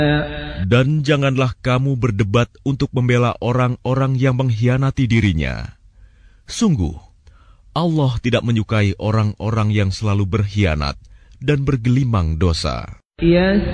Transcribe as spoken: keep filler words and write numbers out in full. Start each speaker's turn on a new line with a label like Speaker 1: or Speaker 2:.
Speaker 1: Dan janganlah kamu berdebat untuk membela orang-orang yang mengkhianati dirinya. Sungguh, Allah tidak menyukai orang-orang yang selalu berkhianat dan bergelimang dosa.